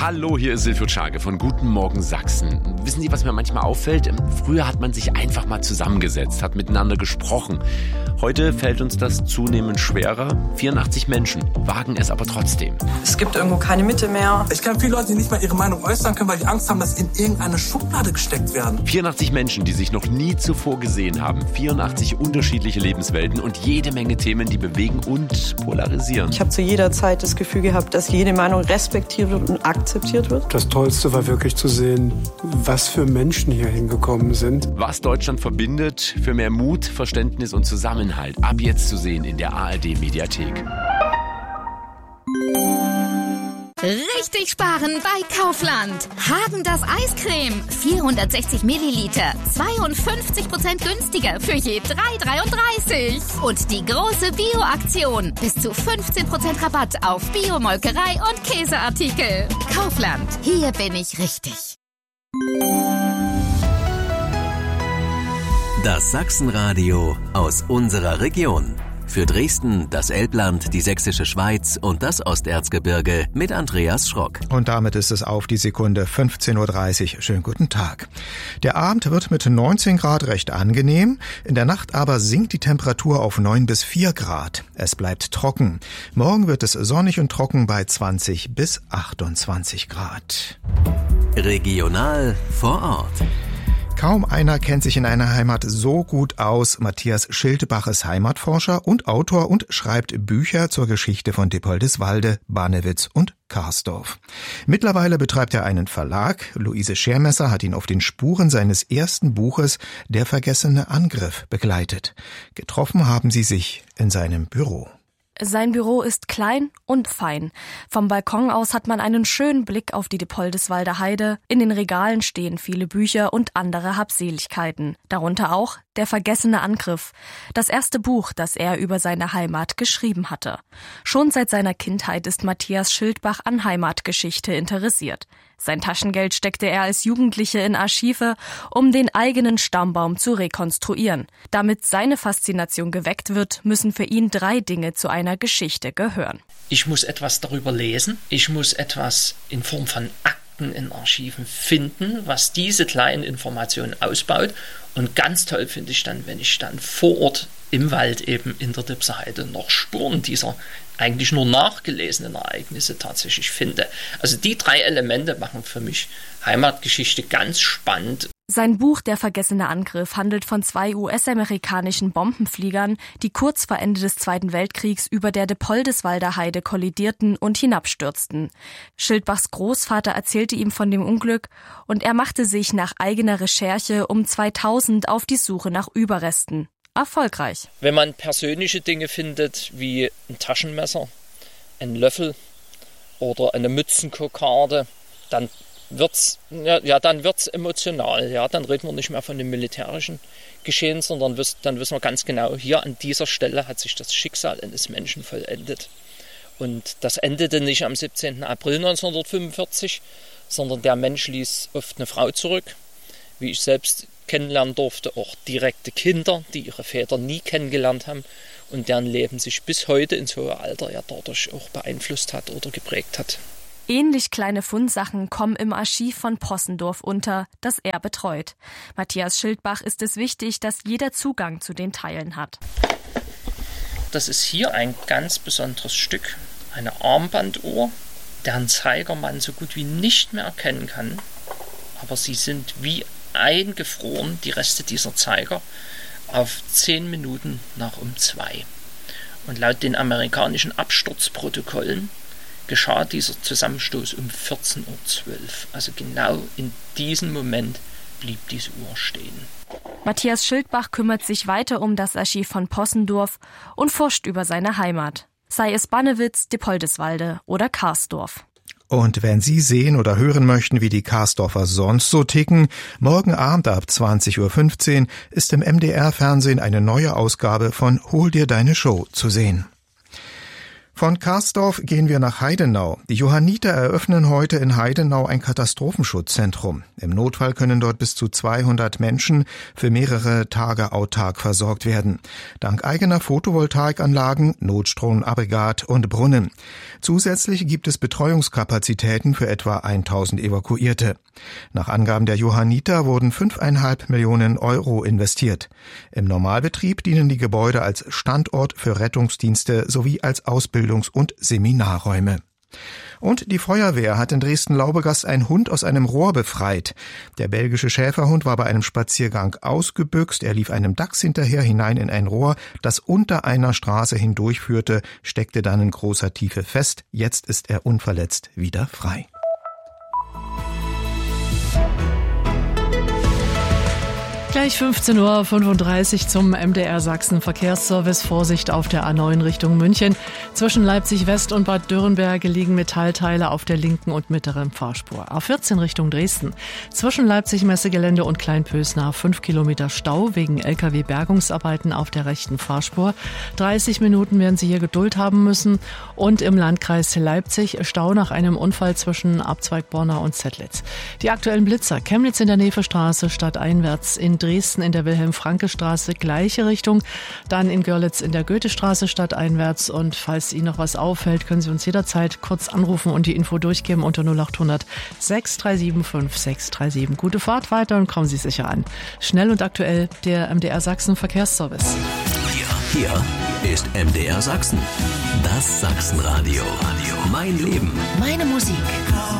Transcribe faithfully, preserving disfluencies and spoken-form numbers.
Hallo, hier ist Silvio Czage von Guten Morgen Sachsen. Wissen Sie, was mir manchmal auffällt? Früher hat man sich einfach mal zusammengesetzt, hat miteinander gesprochen. Heute fällt uns das zunehmend schwerer. vierundachtzig Menschen wagen es aber trotzdem. Es gibt irgendwo keine Mitte mehr. Ich kenne viele Leute, die nicht mal ihre Meinung äußern können, weil die Angst haben, dass sie in irgendeine Schublade gesteckt werden. vierundachtzig Menschen, die sich noch nie zuvor gesehen haben. vierundachtzig unterschiedliche Lebenswelten und jede Menge Themen, die bewegen und polarisieren. Ich habe zu jeder Zeit das Gefühl gehabt, dass jede Meinung respektiert wird und akzeptiert wird. Das Tollste war wirklich zu sehen, was für Menschen hier hingekommen sind. Was Deutschland verbindet, für mehr Mut, Verständnis und Zusammenhalt. Ab jetzt zu sehen in der A R D-Mediathek. Richtig sparen bei Kaufland. Häagen-Dazs Eiscreme. vierhundertsechzig Milliliter. zweiundfünfzig Prozent günstiger für je drei dreiunddreißig. Und die große Bio-Aktion. Bis zu fünfzehn Prozent Rabatt auf Bio-Molkerei und Käseartikel. Kaufland. Hier bin ich richtig. Das Sachsenradio aus unserer Region. Für Dresden, das Elbland, die Sächsische Schweiz und das Osterzgebirge mit Andreas Schrock. Und damit ist es auf die Sekunde fünfzehn Uhr dreißig. Schönen guten Tag. Der Abend wird mit neunzehn Grad recht angenehm. In der Nacht aber sinkt die Temperatur auf neun bis vier Grad. Es bleibt trocken. Morgen wird es sonnig und trocken bei zwanzig bis achtundzwanzig Grad. Regional vor Ort. Kaum einer kennt sich in einer Heimat so gut aus. Matthias Schildbach ist Heimatforscher und Autor und schreibt Bücher zur Geschichte von Dippoldiswalde, Bannewitz und Karsdorf. Mittlerweile betreibt er einen Verlag. Luise Schermesser hat ihn auf den Spuren seines ersten Buches Der vergessene Angriff begleitet. Getroffen haben sie sich in seinem Büro. Sein Büro ist klein und fein. Vom Balkon aus hat man einen schönen Blick auf die Dippoldiswalder Heide. In den Regalen stehen viele Bücher und andere Habseligkeiten. Darunter auch Der vergessene Angriff, das erste Buch, das er über seine Heimat geschrieben hatte. Schon seit seiner Kindheit ist Matthias Schildbach an Heimatgeschichte interessiert. Sein Taschengeld steckte er als Jugendliche in Archive, um den eigenen Stammbaum zu rekonstruieren. Damit seine Faszination geweckt wird, müssen für ihn drei Dinge zu einer Geschichte gehören. Ich muss etwas darüber lesen, ich muss etwas in Form von Akten in Archiven finden, was diese kleinen Informationen ausbaut. Und ganz toll finde ich dann, wenn ich dann vor Ort im Wald eben in der Dipser Heide noch Spuren dieser eigentlich nur nachgelesenen Ereignisse tatsächlich finde. Also die drei Elemente machen für mich Heimatgeschichte ganz spannend. Sein Buch Der vergessene Angriff handelt von zwei U S-amerikanischen Bombenfliegern, die kurz vor Ende des Zweiten Weltkriegs über der Dippoldiswalder Heide kollidierten und hinabstürzten. Schildbachs Großvater erzählte ihm von dem Unglück und er machte sich nach eigener Recherche um zweitausend auf die Suche nach Überresten. Erfolgreich. Wenn man persönliche Dinge findet, wie ein Taschenmesser, ein Löffel oder eine Mützenkokarde, dann wird's, ja, ja, dann wird's emotional. Ja, dann reden wir nicht mehr von dem militärischen Geschehen, sondern wiss, dann wissen wir ganz genau, hier an dieser Stelle hat sich das Schicksal eines Menschen vollendet. Und das endete nicht am siebzehnten April neunzehnhundertfünfundvierzig, sondern der Mensch ließ oft eine Frau zurück, wie ich selbst kennenlernen durfte, auch direkte Kinder, die ihre Väter nie kennengelernt haben und deren Leben sich bis heute ins hohe Alter ja dadurch auch beeinflusst hat oder geprägt hat. Ähnlich kleine Fundsachen kommen im Archiv von Possendorf unter, das er betreut. Matthias Schildbach ist es wichtig, dass jeder Zugang zu den Teilen hat. Das ist hier ein ganz besonderes Stück, eine Armbanduhr, deren Zeiger man so gut wie nicht mehr erkennen kann, aber sie sind wie eingefroren, die Reste dieser Zeiger, auf zehn Minuten nach um zwei. Und laut den amerikanischen Absturzprotokollen geschah dieser Zusammenstoß um vierzehn Uhr zwölf. Also genau in diesem Moment blieb diese Uhr stehen. Matthias Schildbach kümmert sich weiter um das Archiv von Possendorf und forscht über seine Heimat. Sei es Bannewitz, Dippoldiswalde oder Karsdorf. Und wenn Sie sehen oder hören möchten, wie die Karsdorfer sonst so ticken, morgen Abend ab zwanzig Uhr fünfzehn ist im M D R-Fernsehen eine neue Ausgabe von Hol dir deine Show zu sehen. Von Karsdorf gehen wir nach Heidenau. Die Johanniter eröffnen heute in Heidenau ein Katastrophenschutzzentrum. Im Notfall können dort bis zu zweihundert Menschen für mehrere Tage autark versorgt werden. Dank eigener Photovoltaikanlagen, Notstromaggregat und Brunnen. Zusätzlich gibt es Betreuungskapazitäten für etwa tausend Evakuierte. Nach Angaben der Johanniter wurden fünfeinhalb Millionen Euro investiert. Im Normalbetrieb dienen die Gebäude als Standort für Rettungsdienste sowie als Ausbildungs- und Seminarräume. Und die Feuerwehr hat in Dresden-Laubegast einen Hund aus einem Rohr befreit. Der belgische Schäferhund war bei einem Spaziergang ausgebüxt. Er lief einem Dachs hinterher hinein in ein Rohr, das unter einer Straße hindurchführte, steckte dann in großer Tiefe fest. Jetzt ist er unverletzt wieder frei. Gleich fünfzehn Uhr fünfunddreißig zum M D R Sachsen Verkehrsservice. Vorsicht auf der A neun Richtung München. Zwischen Leipzig West und Bad Dürrenberge liegen Metallteile auf der linken und mittleren Fahrspur. A vierzehn Richtung Dresden. Zwischen Leipzig Messegelände und Kleinpösnach fünf Kilometer Stau wegen L K W-Bergungsarbeiten auf der rechten Fahrspur. dreißig Minuten werden Sie hier Geduld haben müssen. Und im Landkreis Leipzig Stau nach einem Unfall zwischen Abzweig Borna und Zettlitz. Die aktuellen Blitzer: Chemnitz in der Nevestraße, stadteinwärts in Dresden in der Wilhelm-Franke-Straße, gleiche Richtung. Dann in Görlitz in der Goethestraße stadteinwärts. Und falls Ihnen noch was auffällt, können Sie uns jederzeit kurz anrufen und die Info durchgeben unter null acht hundert sechs drei sieben fünf sechs drei sieben. Gute Fahrt weiter und kommen Sie sicher an. Schnell und aktuell der M D R Sachsen Verkehrsservice. Hier, hier ist M D R Sachsen. Das Sachsenradio. Mein Leben. Meine Musik.